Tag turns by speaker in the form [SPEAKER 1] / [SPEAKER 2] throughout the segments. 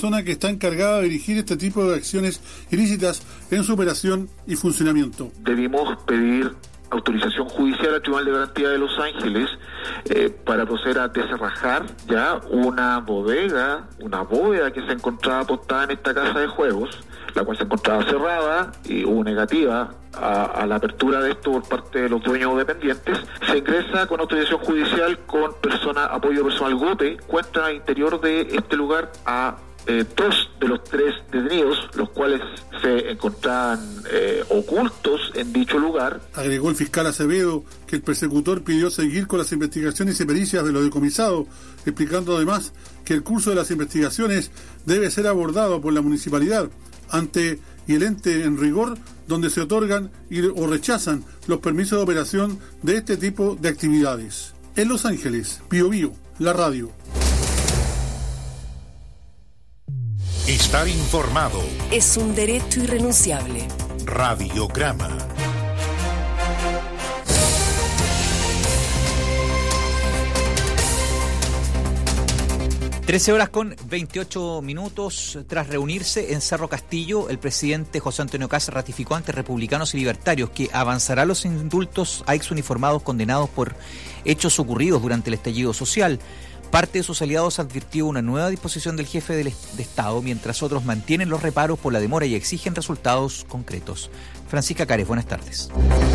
[SPEAKER 1] persona que está encargada de dirigir este tipo de acciones ilícitas en su operación y funcionamiento.
[SPEAKER 2] Debimos pedir autorización judicial al Tribunal de Garantía de Los Ángeles para proceder a desarrajar ya una bóveda que se encontraba apostada en esta casa de juegos, la cual se encontraba cerrada y hubo negativa a la apertura de esto por parte de los dueños o dependientes. Se ingresa con autorización judicial con apoyo personal GOPE, cuenta al interior de este lugar a 2 de los 3 detenidos, los cuales se encontraban ocultos en dicho lugar.
[SPEAKER 1] Agregó el fiscal Acevedo que el persecutor pidió seguir con las investigaciones y pericias de lo decomisado, explicando además que el curso de las investigaciones debe ser abordado por la municipalidad ante y el ente en rigor donde se otorgan o rechazan los permisos de operación de este tipo de actividades. En Los Ángeles, Bío Bío, la radio.
[SPEAKER 3] Estar informado
[SPEAKER 4] es un derecho irrenunciable.
[SPEAKER 3] Radiograma.
[SPEAKER 5] (13:28). Tras reunirse en Cerro Castillo, el presidente José Antonio Kast ratificó ante republicanos y libertarios que avanzará los indultos a exuniformados condenados por hechos ocurridos durante el estallido social. Parte de sus aliados advirtió una nueva disposición del jefe de Estado, mientras otros mantienen los reparos por la demora y exigen resultados concretos. Francisca Cares, buenas tardes.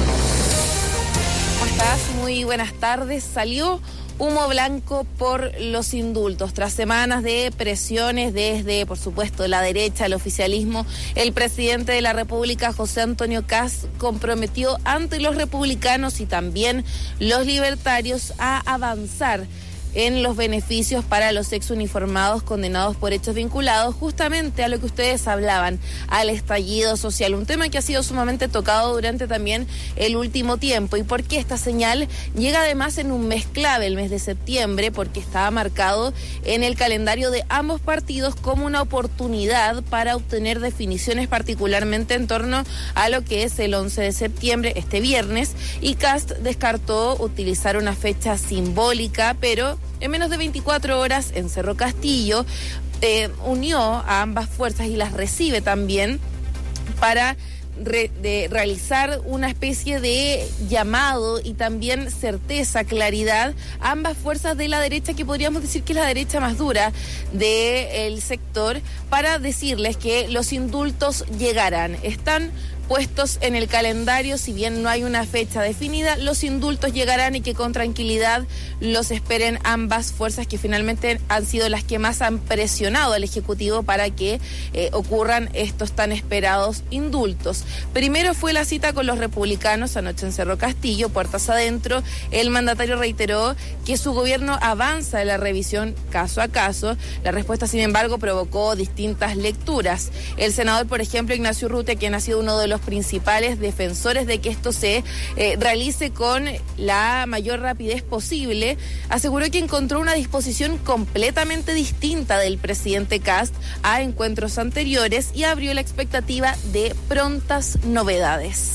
[SPEAKER 6] ¿Cómo estás? Muy buenas tardes. Salió humo blanco por los indultos. Tras semanas de presiones desde, por supuesto, la derecha, el oficialismo, el presidente de la República, José Antonio Kast, comprometió ante los republicanos y también los libertarios a avanzar en los beneficios para los exuniformados condenados por hechos vinculados justamente a lo que ustedes hablaban, al estallido social, un tema que ha sido sumamente tocado durante también el último tiempo. ¿Y por qué esta señal llega además en un mes clave, el mes de septiembre? Porque estaba marcado en el calendario de ambos partidos como una oportunidad para obtener definiciones, particularmente en torno a lo que es el 11 de septiembre, este viernes, y Kast descartó utilizar una fecha simbólica, pero en menos de 24 horas en Cerro Castillo unió a ambas fuerzas y las recibe también para realizar una especie de llamado y también certeza, claridad a ambas fuerzas de la derecha, que podríamos decir que es la derecha más dura del sector, para decirles que los indultos llegarán. Están puestos en el calendario, si bien no hay una fecha definida, los indultos llegarán y que con tranquilidad los esperen ambas fuerzas, que finalmente han sido las que más han presionado al Ejecutivo para que ocurran estos tan esperados indultos. Primero fue la cita con los republicanos anoche en Cerro Castillo, puertas adentro. El mandatario reiteró que su gobierno avanza en la revisión caso a caso. La respuesta, sin embargo, provocó distintas lecturas. El senador, por ejemplo, Ignacio Urrutia, quien ha sido uno de los principales defensores de que esto se realice con la mayor rapidez posible, aseguró que encontró una disposición completamente distinta del presidente Kast a encuentros anteriores y abrió la expectativa de prontas novedades.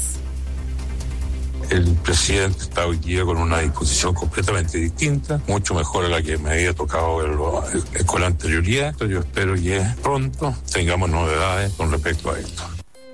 [SPEAKER 7] El presidente está hoy día con una disposición completamente distinta, mucho mejor a la que me había tocado con la anterioridad. Yo espero que pronto tengamos novedades con respecto a esto.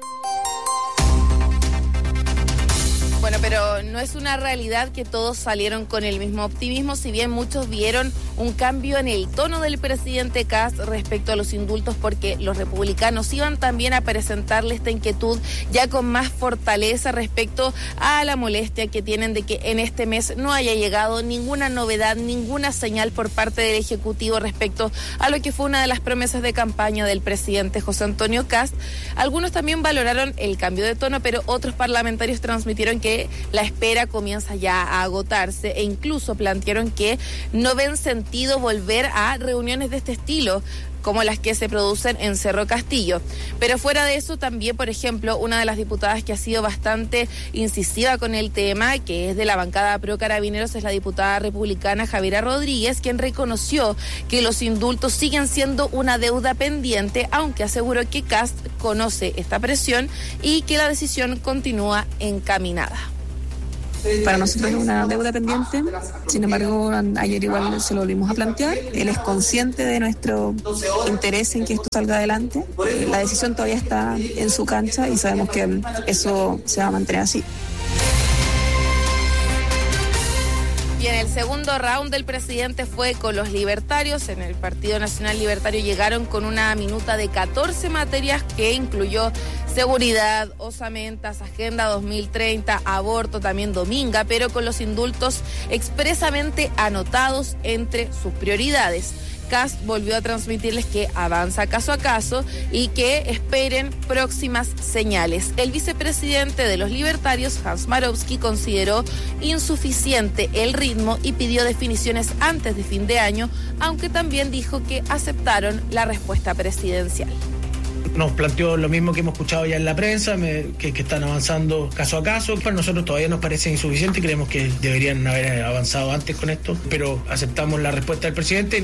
[SPEAKER 6] Bueno, pero no es una realidad que todos salieron con el mismo optimismo, si bien muchos vieron un cambio en el tono del presidente Kast respecto a los indultos, porque los republicanos iban también a presentarle esta inquietud ya con más fortaleza respecto a la molestia que tienen de que en este mes no haya llegado ninguna novedad, ninguna señal por parte del Ejecutivo respecto a lo que fue una de las promesas de campaña del presidente José Antonio Kast. Algunos también valoraron el cambio de tono, pero otros parlamentarios transmitieron que la espera comienza ya a agotarse e incluso plantearon que no ven sentido volver a reuniones de este estilo como las que se producen en Cerro Castillo. Pero fuera de eso, también, por ejemplo, una de las diputadas que ha sido bastante incisiva con el tema, que es de la bancada Pro Carabineros, es la diputada republicana Javiera Rodríguez, quien reconoció que los indultos siguen siendo una deuda pendiente, aunque aseguró que Kast conoce esta presión y que la decisión continúa encaminada.
[SPEAKER 8] Para nosotros es una deuda pendiente, sin embargo, ayer igual se lo volvimos a plantear. Él es consciente de nuestro interés en que esto salga adelante. La decisión todavía está en su cancha y sabemos que eso se va a mantener así.
[SPEAKER 6] Y en el segundo round del presidente fue con los libertarios. En el Partido Nacional Libertario llegaron con una minuta de 14 materias que incluyó seguridad, osamentas, Agenda 2030, aborto, también Dominga, pero con los indultos expresamente anotados entre sus prioridades. Kast volvió a transmitirles que avanza caso a caso y que esperen próximas señales. El vicepresidente de los libertarios, Hans Marowski, consideró insuficiente el ritmo y pidió definiciones antes de fin de año, aunque también dijo que aceptaron la respuesta presidencial.
[SPEAKER 9] Nos planteó lo mismo que hemos escuchado ya en la prensa, que están avanzando caso a caso. Para nosotros todavía nos parece insuficiente, creemos que deberían haber avanzado antes con esto, pero aceptamos la respuesta del presidente.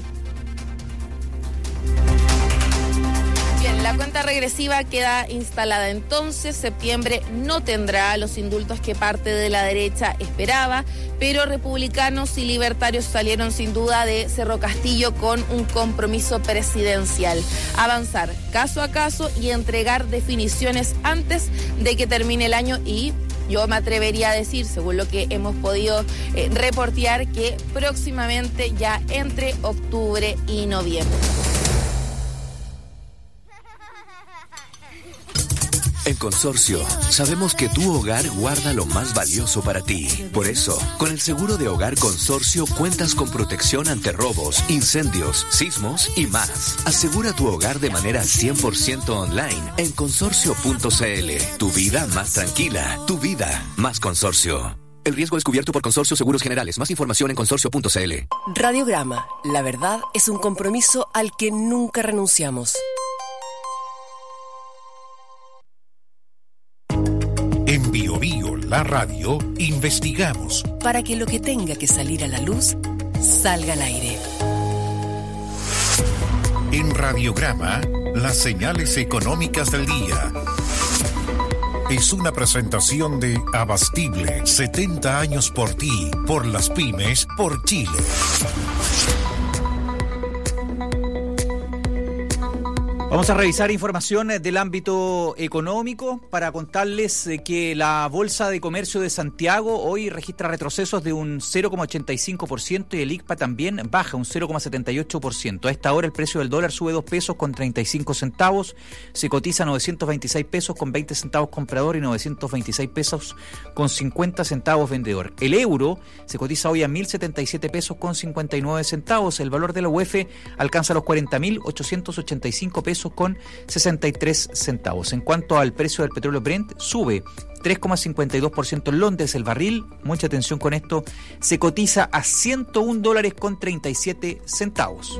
[SPEAKER 6] La cuenta regresiva queda instalada entonces. Septiembre no tendrá los indultos que parte de la derecha esperaba, pero republicanos y libertarios salieron sin duda de Cerro Castillo con un compromiso presidencial: avanzar caso a caso y entregar definiciones antes de que termine el año. Y yo me atrevería a decir, según lo que hemos podido reportear, que próximamente, ya entre octubre y noviembre.
[SPEAKER 10] En Consorcio, sabemos que tu hogar guarda lo más valioso para ti. Por eso, con el seguro de hogar Consorcio cuentas con protección ante robos, incendios, sismos y más. Asegura tu hogar de manera 100% online en consorcio.cl. Tu vida más tranquila, tu vida más Consorcio. El riesgo es cubierto por Consorcio Seguros Generales. Más información en consorcio.cl.
[SPEAKER 4] Radiograma. La verdad es un compromiso al que nunca renunciamos.
[SPEAKER 3] En Bio Bio, la radio, investigamos
[SPEAKER 4] para que lo que tenga que salir a la luz, salga al aire.
[SPEAKER 3] En Radiograma, las señales económicas del día. Es una presentación de Abastible, 70 años por ti, por las pymes, por Chile.
[SPEAKER 5] Vamos a revisar información del ámbito económico para contarles que la Bolsa de Comercio de Santiago hoy registra retrocesos de un 0,85% y el ICPA también baja un 0,78%. A esta hora el precio del dólar sube 2 pesos con 35 centavos, se cotiza 926 pesos con 20 centavos comprador y 926 pesos con 50 centavos vendedor. El euro se cotiza hoy a 1.077 pesos con 59 centavos. El valor de la UF alcanza los 40.885 pesos con 63 centavos. En cuanto al precio del petróleo Brent, sube 3,52% en Londres. El barril, mucha atención con esto, se cotiza a $101 con 37 centavos.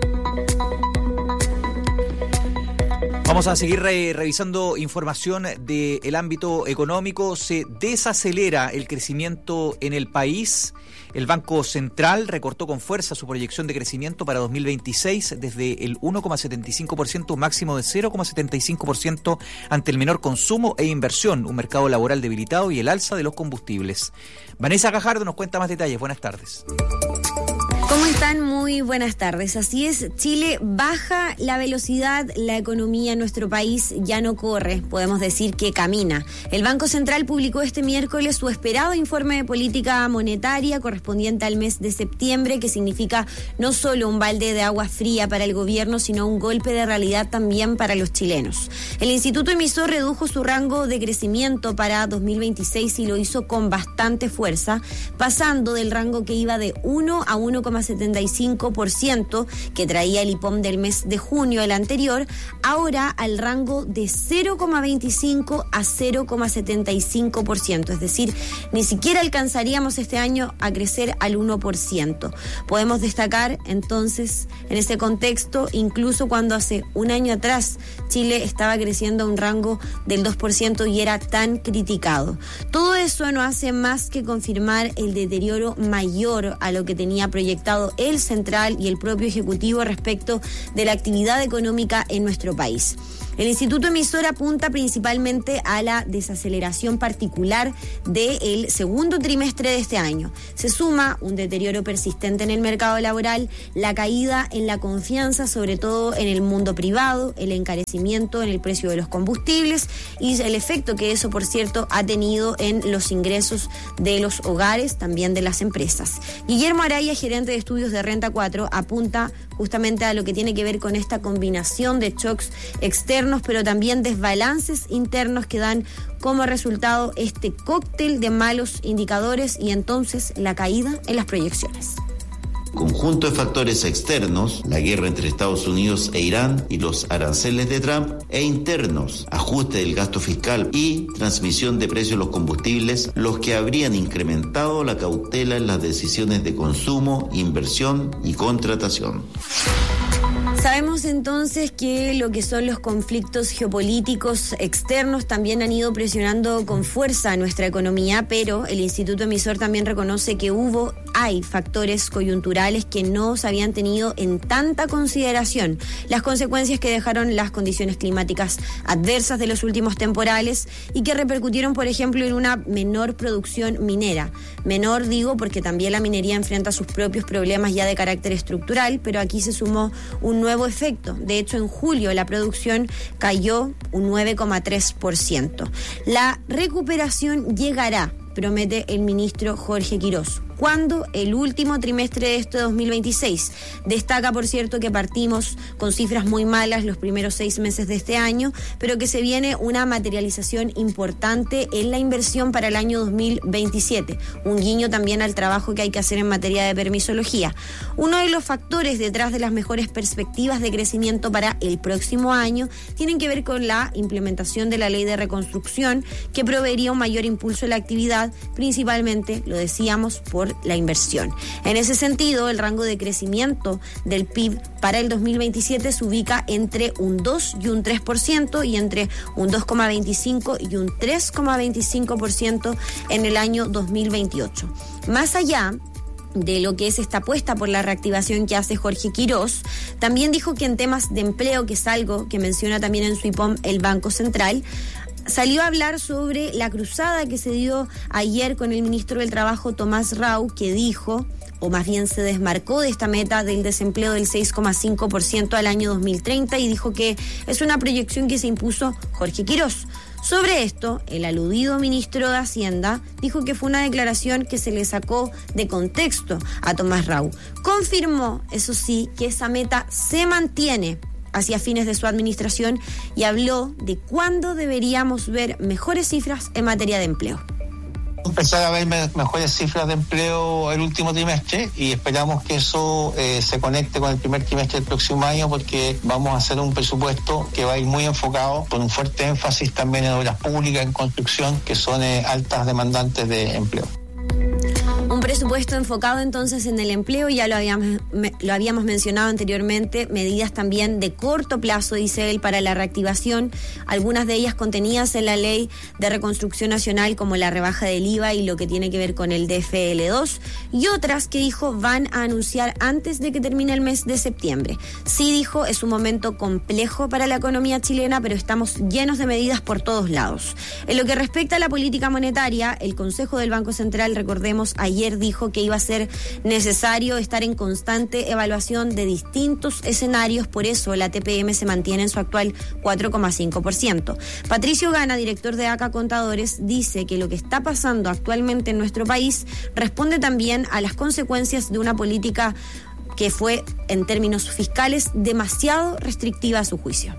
[SPEAKER 5] Vamos a seguir revisando información del ámbito económico. Se desacelera el crecimiento en el país. El Banco Central recortó con fuerza su proyección de crecimiento para 2026 desde el 1,75%, un máximo de 0,75% ante el menor consumo e inversión, un mercado laboral debilitado y el alza de los combustibles. Vanessa Gajardo nos cuenta más detalles. Buenas tardes.
[SPEAKER 11] ¿Cómo están? Muy buenas tardes. Así es, Chile baja la velocidad, la economía en nuestro país ya no corre, podemos decir que camina. El Banco Central publicó este miércoles su esperado informe de política monetaria correspondiente al mes de septiembre, que significa no solo un balde de agua fría para el gobierno, sino un golpe de realidad también para los chilenos. El instituto emisor redujo su rango de crecimiento para 2026 y lo hizo con bastante fuerza, pasando del rango que iba de 1 a 1,75% que traía el IPOM del mes de junio, el anterior, ahora al rango de 0,25 a 0,75%, es decir, ni siquiera alcanzaríamos este año a crecer al 1%. Podemos destacar entonces en ese contexto, incluso cuando hace un año atrás Chile estaba creciendo a un rango del 2% y era tan criticado. Todo eso no hace más que confirmar el deterioro mayor a lo que tenía proyectado el Central y el propio Ejecutivo respecto de la actividad económica en nuestro país. El Instituto Emisor apunta principalmente a la desaceleración particular del segundo trimestre de este año. Se suma un deterioro persistente en el mercado laboral, la caída en la confianza, sobre todo en el mundo privado, el encarecimiento en el precio de los combustibles y el efecto que eso, por cierto, ha tenido en los ingresos de los hogares, también de las empresas. Guillermo Araya, gerente de estudios de Renta 4, apunta justamente a lo que tiene que ver con esta combinación de shocks externos, pero también desbalances internos que dan como resultado este cóctel de malos indicadores y entonces la caída en las proyecciones.
[SPEAKER 12] Conjunto de factores externos, la guerra entre Estados Unidos e Irán y los aranceles de Trump, e internos, ajuste del gasto fiscal y transmisión de precios de los combustibles, los que habrían incrementado la cautela en las decisiones de consumo, inversión y contratación.
[SPEAKER 11] Sabemos entonces que lo que son los conflictos geopolíticos externos también han ido presionando con fuerza a nuestra economía, pero el Instituto Emisor también reconoce que hay factores coyunturales que no se habían tenido en tanta consideración. Las consecuencias que dejaron las condiciones climáticas adversas de los últimos temporales y que repercutieron, por ejemplo, en una menor producción minera. Menor, digo, porque también la minería enfrenta sus propios problemas ya de carácter estructural, pero aquí se sumó un nuevo efecto. De hecho, en julio la producción cayó un 9,3%. La recuperación llegará, promete el ministro Jorge Quirós. ¿Cuándo? El último trimestre de este 2026. Destaca, por cierto, que partimos con cifras muy malas los primeros 6 meses de este año, pero que se viene una materialización importante en la inversión para el año 2027. Un guiño también al trabajo que hay que hacer en materia de permisología. Uno de los factores detrás de las mejores perspectivas de crecimiento para el próximo año tienen que ver con la implementación de la ley de reconstrucción, que proveería un mayor impulso a la actividad, principalmente, lo decíamos, por la inversión. En ese sentido, el rango de crecimiento del PIB para el 2027 se ubica entre un 2 y un 3% y entre un 2,25 y un 3,25% en el año 2028. Más allá de lo que es esta apuesta por la reactivación que hace Jorge Quirós, también dijo que en temas de empleo, que es algo que menciona también en su IPOM el Banco Central, salió a hablar sobre la cruzada que se dio ayer con el ministro del Trabajo, Tomás Rau, que dijo, o más bien se desmarcó de esta meta del desempleo del 6,5% al año 2030 y dijo que es una proyección que se impuso Jorge Quirós. Sobre esto, el aludido ministro de Hacienda dijo que fue una declaración que se le sacó de contexto a Tomás Rau. Confirmó, eso sí, que esa meta se mantiene hacia fines de su administración y habló de cuándo deberíamos ver mejores cifras en materia de empleo.
[SPEAKER 13] Empezar a ver mejores cifras de empleo el último trimestre y esperamos que eso se conecte con el primer trimestre del próximo año, porque vamos a hacer un presupuesto que va a ir muy enfocado, con un fuerte énfasis también en obras públicas, en construcción, que son altas demandantes de empleo.
[SPEAKER 11] Un presupuesto enfocado entonces en el empleo, ya lo habíamos mencionado anteriormente, medidas también de corto plazo, dice él, para la reactivación, algunas de ellas contenidas en la ley de reconstrucción nacional, como la rebaja del IVA y lo que tiene que ver con el DFL2, y otras que dijo van a anunciar antes de que termine el mes de septiembre. Sí, dijo, es un momento complejo para la economía chilena, pero estamos llenos de medidas por todos lados. En lo que respecta a la política monetaria, el Consejo del Banco Central, recordemos, ayer dijo que iba a ser necesario estar en constante evaluación de distintos escenarios, por eso la TPM se mantiene en su actual 4,5%. Patricio Gana, director de ACA Contadores, dice que lo que está pasando actualmente en nuestro país responde también a las consecuencias de una política que fue, en términos fiscales, demasiado restrictiva a su juicio.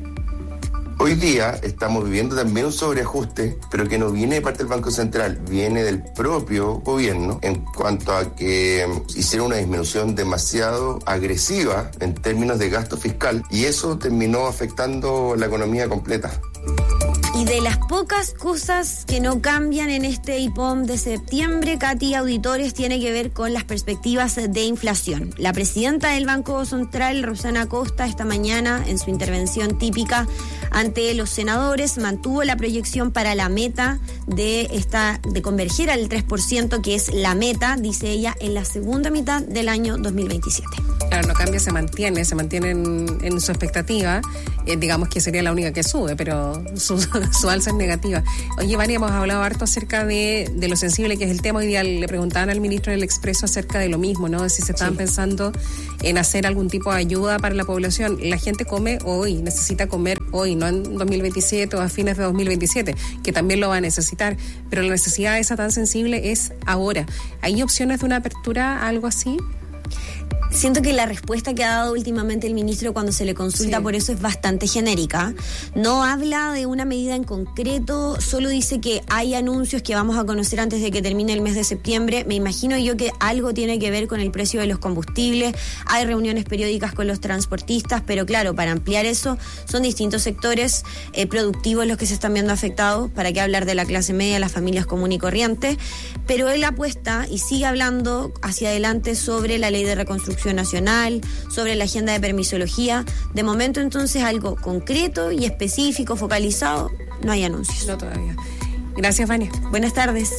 [SPEAKER 14] Hoy día estamos viviendo también un sobreajuste, pero que no viene de parte del Banco Central, viene del propio gobierno, en cuanto a que hicieron una disminución demasiado agresiva en términos de gasto fiscal, y eso terminó afectando la economía completa.
[SPEAKER 11] Y de las pocas cosas que no cambian en este IPOM de septiembre, Katy, auditores, tiene que ver con las perspectivas de inflación. La presidenta del Banco Central, Rosana Costa, esta mañana, en su intervención típica ante los senadores, mantuvo la proyección para la meta de converger al 3%, que es la meta, dice ella, en la segunda mitad del año 2027.
[SPEAKER 15] Claro, no cambia, se mantiene en su expectativa. Digamos que sería la única que sube, pero su alza es negativa. Oye, Vania, hemos hablado harto acerca de lo sensible que es el tema. Hoy día le preguntaban al ministro del Expreso acerca de lo mismo, ¿no? De si se estaban pensando en hacer algún tipo de ayuda para la población. La gente come hoy, necesita comer hoy, no en 2027 o a fines de 2027, que también lo va a necesitar. Pero la necesidad esa tan sensible es ahora. ¿Hay opciones de una apertura a algo así?
[SPEAKER 11] Siento que la respuesta que ha dado últimamente el ministro cuando se le consulta por eso es bastante genérica. No habla de una medida en concreto, solo dice que hay anuncios que vamos a conocer antes de que termine el mes de septiembre. Me imagino yo que algo tiene que ver con el precio de los combustibles. Hay reuniones periódicas con los transportistas, pero claro, para ampliar eso son distintos sectores productivos los que se están viendo afectados. ¿Para qué hablar de la clase media, las familias comunes y corrientes? Pero él apuesta y sigue hablando hacia adelante sobre la ley de reconstrucción nacional, sobre la agenda de permisología. De momento, entonces, algo concreto y específico, focalizado, no hay anuncios.
[SPEAKER 15] No todavía. Gracias, Vania.
[SPEAKER 11] Buenas tardes.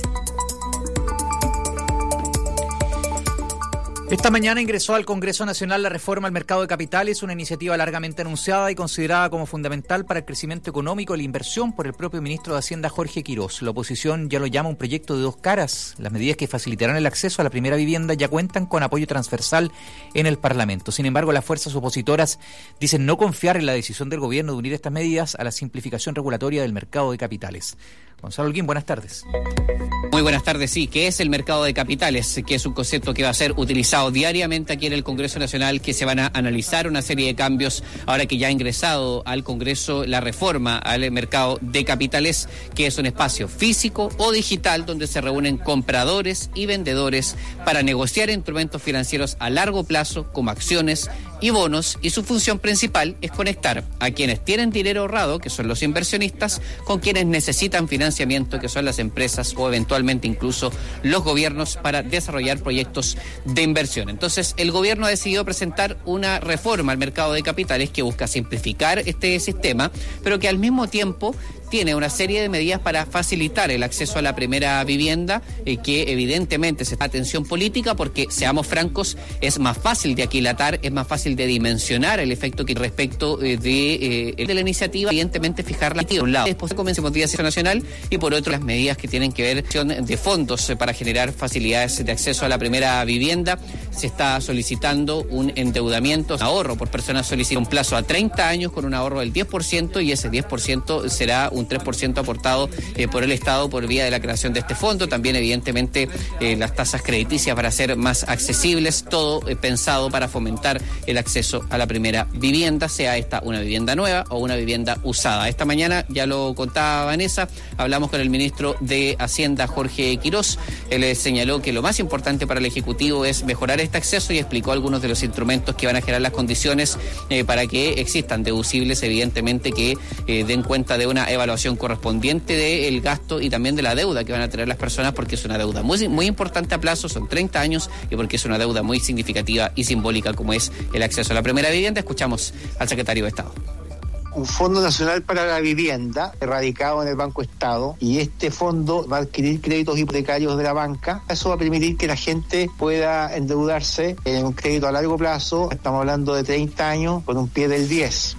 [SPEAKER 5] Esta mañana ingresó al Congreso Nacional la reforma al mercado de capitales, una iniciativa largamente anunciada y considerada como fundamental para el crecimiento económico y la inversión por el propio ministro de Hacienda, Jorge Quirós. La oposición ya lo llama un proyecto de dos caras. Las medidas que facilitarán el acceso a la primera vivienda ya cuentan con apoyo transversal en el Parlamento. Sin embargo, las fuerzas opositoras dicen no confiar en la decisión del gobierno de unir estas medidas a la simplificación regulatoria del mercado de capitales. Gonzalo Holguín, buenas tardes.
[SPEAKER 16] Muy buenas tardes, sí. ¿Qué es el mercado de capitales? Que es un concepto que va a ser utilizado diariamente aquí en el Congreso Nacional, que se van a analizar una serie de cambios ahora que ya ha ingresado al Congreso la reforma al mercado de capitales, que es un espacio físico o digital donde se reúnen compradores y vendedores para negociar instrumentos financieros a largo plazo como acciones y bonos, y su función principal es conectar a quienes tienen dinero ahorrado, que son los inversionistas, con quienes necesitan financiamiento, que son las empresas o eventualmente incluso los gobiernos, para desarrollar proyectos de inversión. Entonces, el gobierno ha decidido presentar una reforma al mercado de capitales que busca simplificar este sistema, pero que al mismo tiempo tiene una serie de medidas para facilitar el acceso a la primera vivienda, que evidentemente se da atención política porque, seamos francos, es más fácil de aquilatar, es más fácil de dimensionar el efecto que respecto de la iniciativa, evidentemente fijarla a un lado. Después comencemos Día Nacional y por otro las medidas que tienen que ver de fondos para generar facilidades de acceso a la primera vivienda. Se está solicitando un endeudamiento, ahorro por persona, solicita un plazo a 30 años con un ahorro del 10%, y ese 10% será un 3% aportado por el Estado por vía de la creación de este fondo. También, evidentemente, las tasas crediticias para ser más accesibles, todo pensado para fomentar el acceso a la primera vivienda, sea esta una vivienda nueva o una vivienda usada. Esta mañana, ya lo contaba Vanessa, hablamos con el ministro de Hacienda, Jorge Quirós. Él señaló que lo más importante para el Ejecutivo es mejorar este acceso y explicó algunos de los instrumentos que van a generar las condiciones para que existan deducibles, evidentemente, que den cuenta de una evaluación correspondiente del gasto y también de la deuda que van a tener las personas, porque es una deuda muy importante a plazo, son 30 años, y porque es una deuda muy significativa y simbólica como es el acceso a la primera vivienda. Escuchamos al secretario de Estado.
[SPEAKER 13] Un Fondo Nacional para la Vivienda, radicado en el Banco Estado, y este fondo va a adquirir créditos hipotecarios de la banca. Eso va a permitir que la gente pueda endeudarse en un crédito a largo plazo, estamos hablando de 30 años, con un pie del 10.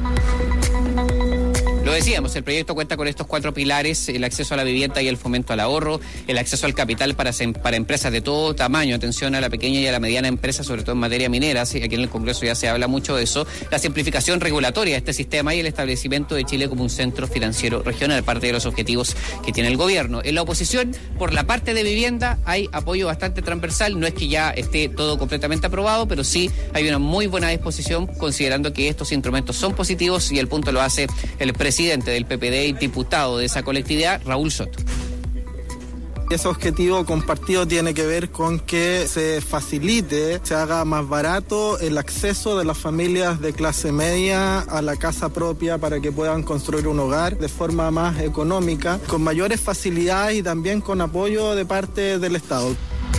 [SPEAKER 16] Lo decíamos, el proyecto cuenta con estos 4 pilares: el acceso a la vivienda y el fomento al ahorro, el acceso al capital para empresas de todo tamaño, atención a la pequeña y a la mediana empresa, sobre todo en materia minera, ¿sí? Aquí en el Congreso ya se habla mucho de eso, la simplificación regulatoria de este sistema y el establecimiento de Chile como un centro financiero regional, parte de los objetivos que tiene el gobierno. En la oposición, por la parte de vivienda, hay apoyo bastante transversal, no es que ya esté todo completamente aprobado, pero sí hay una muy buena disposición, considerando que estos instrumentos son positivos, y el punto lo hace el presidente del PPD y diputado de esa colectividad, Raúl Soto.
[SPEAKER 17] Ese objetivo compartido tiene que ver con que se facilite, se haga más barato el acceso de las familias de clase media a la casa propia para que puedan construir un hogar de forma más económica, con mayores facilidades y también con apoyo de parte del Estado.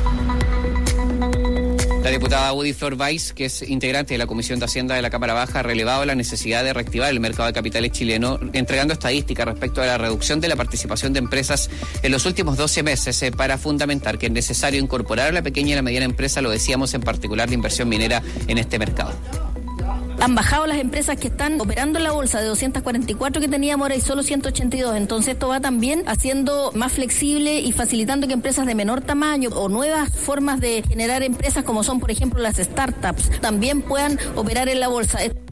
[SPEAKER 16] La diputada Woody Flor Weiss, que es integrante de la Comisión de Hacienda de la Cámara Baja, ha relevado la necesidad de reactivar el mercado de capitales chileno, entregando estadísticas respecto a la reducción de la participación de empresas en los últimos 12 meses para fundamentar que es necesario incorporar a la pequeña y la mediana empresa, lo decíamos, en particular la inversión minera en este mercado.
[SPEAKER 18] Han bajado las empresas que están operando en la bolsa de 244 que teníamos, ahora hay solo 182. Entonces esto va también haciendo más flexible y facilitando que empresas de menor tamaño o nuevas formas de generar empresas como son, por ejemplo, las startups, también puedan operar en la bolsa.